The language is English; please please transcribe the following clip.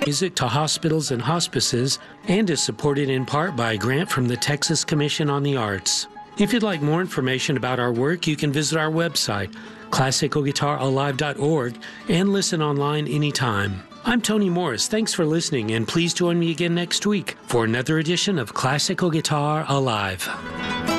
music to hospitals and hospices and is supported in part by a grant from the Texas Commission on the Arts. If you'd like more information about our work, you can visit our website, classicalguitaralive.org, and listen online anytime. I'm Tony Morris. Thanks for listening, and please join me again next week for another edition of Classical Guitar Alive.